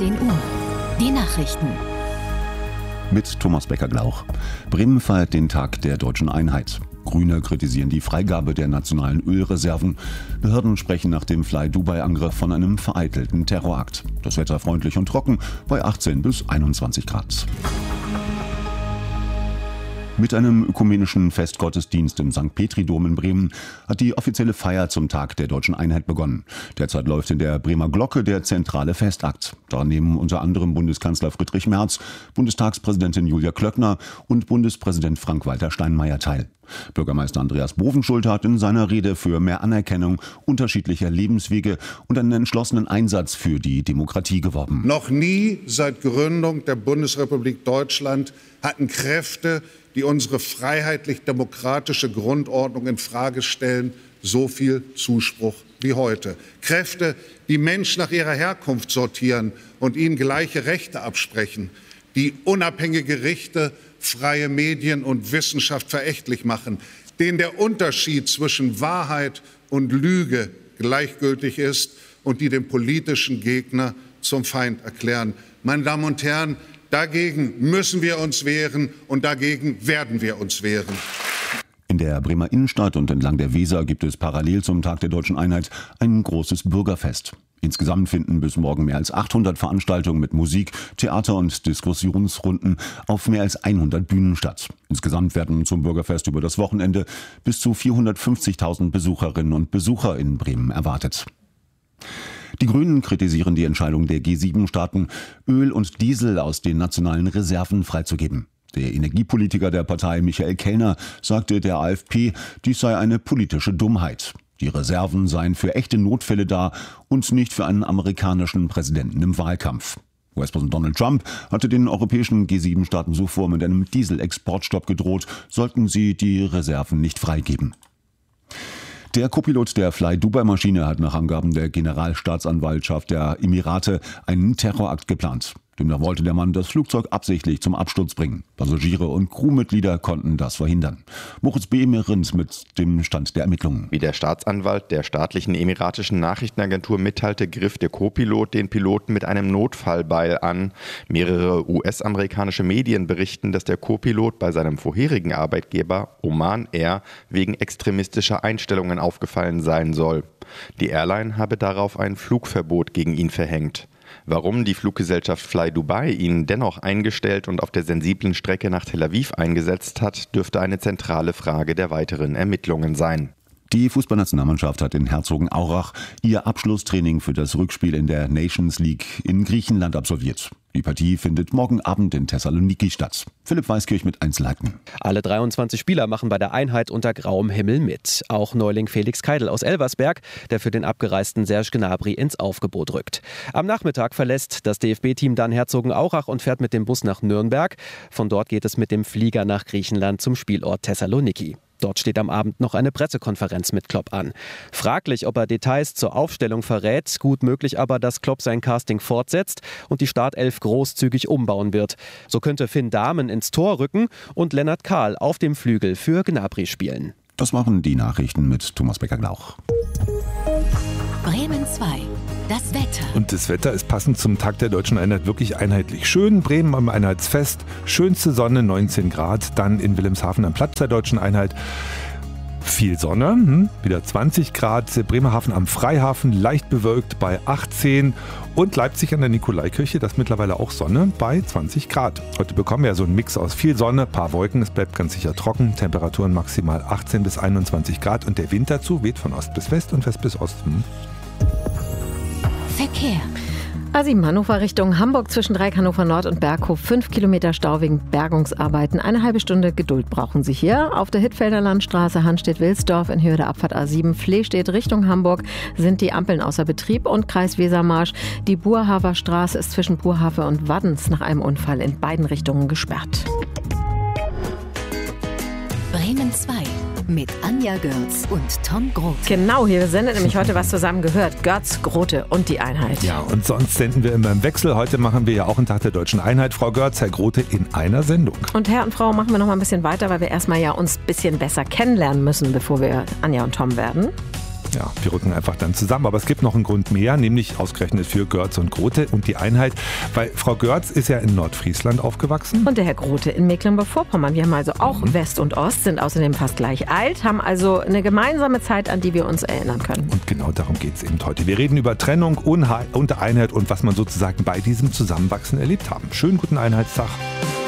16 Uhr. Die Nachrichten. Mit Thomas Becker-Glauch. Bremen feiert den Tag der deutschen Einheit. Grüne kritisieren die Freigabe der nationalen Ölreserven. Behörden sprechen nach dem Fly-Dubai-Angriff von einem vereitelten Terrorakt. Das Wetter freundlich und trocken bei 18 bis 21 Grad. Mit einem ökumenischen Festgottesdienst im St. Petri-Dom in Bremen hat die offizielle Feier zum Tag der deutschen Einheit begonnen. Derzeit läuft in der Bremer Glocke der zentrale Festakt. Daran nehmen unter anderem Bundeskanzler Friedrich Merz, Bundestagspräsidentin Julia Klöckner und Bundespräsident Frank-Walter Steinmeier teil. Bürgermeister Andreas Bovenschulte hat in seiner Rede für mehr Anerkennung unterschiedlicher Lebenswege und einen entschlossenen Einsatz für die Demokratie geworben. Noch nie seit Gründung der Bundesrepublik Deutschland hatten Kräfte, die unsere freiheitlich-demokratische Grundordnung in Frage stellen, so viel Zuspruch wie heute. Kräfte, die Menschen nach ihrer Herkunft sortieren und ihnen gleiche Rechte absprechen, die unabhängige Gerichte, freie Medien und Wissenschaft verächtlich machen, denen der Unterschied zwischen Wahrheit und Lüge gleichgültig ist und die den politischen Gegner zum Feind erklären. Meine Damen und Herren, dagegen müssen wir uns wehren und dagegen werden wir uns wehren. In der Bremer Innenstadt und entlang der Weser gibt es parallel zum Tag der deutschen Einheit ein großes Bürgerfest. Insgesamt finden bis morgen mehr als 800 Veranstaltungen mit Musik, Theater und Diskussionsrunden auf mehr als 100 Bühnen statt. Insgesamt werden zum Bürgerfest über das Wochenende bis zu 450.000 Besucherinnen und Besucher in Bremen erwartet. Die Grünen kritisieren die Entscheidung der G7-Staaten, Öl und Diesel aus den nationalen Reserven freizugeben. Der Energiepolitiker der Partei Michael Kellner sagte der AfP, dies sei eine politische Dummheit. Die Reserven seien für echte Notfälle da und nicht für einen amerikanischen Präsidenten im Wahlkampf. US-Präsident Donald Trump hatte den europäischen G7-Staaten zuvor mit einem Dieselexportstopp gedroht, sollten sie die Reserven nicht freigeben. Der Co-Pilot der Fly-Dubai-Maschine hat nach Angaben der Generalstaatsanwaltschaft der Emirate einen Terrorakt geplant. Demnach wollte der Mann das Flugzeug absichtlich zum Absturz bringen. Passagiere und Crewmitglieder konnten das verhindern. Moritz Behmerin mit dem Stand der Ermittlungen. Wie der Staatsanwalt der staatlichen emiratischen Nachrichtenagentur mitteilte, griff der Co-Pilot den Piloten mit einem Notfallbeil an. Mehrere US-amerikanische Medien berichten, dass der Co-Pilot bei seinem vorherigen Arbeitgeber Oman Air wegen extremistischer Einstellungen aufgefallen sein soll. Die Airline habe darauf ein Flugverbot gegen ihn verhängt. Warum die Fluggesellschaft Fly Dubai ihn dennoch eingestellt und auf der sensiblen Strecke nach Tel Aviv eingesetzt hat, dürfte eine zentrale Frage der weiteren Ermittlungen sein. Die Fußballnationalmannschaft hat in Herzogenaurach ihr Abschlusstraining für das Rückspiel in der Nations League in Griechenland absolviert. Die Partie findet morgen Abend in Thessaloniki statt. Philipp Weiskirch mit Einzelheiten. Alle 23 Spieler machen bei der Einheit unter grauem Himmel mit. Auch Neuling Felix Keidel aus Elversberg, der für den abgereisten Serge Gnabry ins Aufgebot rückt. Am Nachmittag verlässt das DFB-Team dann Herzogenaurach und fährt mit dem Bus nach Nürnberg. Von dort geht es mit dem Flieger nach Griechenland zum Spielort Thessaloniki. Dort steht am Abend noch eine Pressekonferenz mit Klopp an. Fraglich, ob er Details zur Aufstellung verrät, gut möglich aber, dass Klopp sein Casting fortsetzt und die Startelf großzügig umbauen wird. So könnte Finn Dahmen ins Tor rücken und Lennart Kahl auf dem Flügel für Gnabry spielen. Das waren die Nachrichten mit Thomas Becker-Glauch. Bremen 2. Das Wetter. Und das Wetter ist passend zum Tag der deutschen Einheit wirklich einheitlich. Schön Bremen am Einheitsfest, schönste Sonne, 19 Grad. Dann in Wilhelmshaven am Platz der deutschen Einheit. Viel Sonne, wieder 20 Grad. Bremerhaven am Freihafen, leicht bewölkt bei 18. Und Leipzig an der Nikolaikirche, das mittlerweile auch Sonne bei 20 Grad. Heute bekommen wir so einen Mix aus viel Sonne, paar Wolken, es bleibt ganz sicher trocken. Temperaturen maximal 18 bis 21 Grad. Und der Wind dazu weht von Ost bis West und West bis Ost. Verkehr. A7 Hannover Richtung Hamburg zwischen Dreieck Hannover Nord und Berghof. 5 Kilometer Stau wegen Bergungsarbeiten. Eine halbe Stunde Geduld brauchen Sie hier. Auf der Hittfelder Landstraße Hanstedt-Wilsdorf in Höhe der Abfahrt A7 Flehstedt Richtung Hamburg sind die Ampeln außer Betrieb und Kreis Wesermarsch. Die Burhaver Straße ist zwischen Burhafe und Waddens nach einem Unfall in beiden Richtungen gesperrt. Bremen 2. Mit Anja Görz und Tom Grote. Genau, hier sendet nämlich heute was zusammen gehört. Görz, Grote und die Einheit. Ja, und sonst senden wir immer im Wechsel. Heute machen wir ja auch einen Tag der deutschen Einheit. Frau Görz, Herr Grote in einer Sendung. Und Herr und Frau machen wir noch mal ein bisschen weiter, weil wir erstmal ja uns ein bisschen besser kennenlernen müssen, bevor wir Anja und Tom werden. Ja, wir rücken einfach dann zusammen. Aber es gibt noch einen Grund mehr, nämlich ausgerechnet für Görz und Grote und die Einheit. Weil Frau Görz ist ja in Nordfriesland aufgewachsen. Und der Herr Grote in Mecklenburg-Vorpommern. Wir haben also auch West und Ost, sind außerdem fast gleich alt, haben also eine gemeinsame Zeit, an die wir uns erinnern können. Und genau darum geht es eben heute. Wir reden über Trennung und Einheit und was man sozusagen bei diesem Zusammenwachsen erlebt haben. Schönen guten Einheitstag.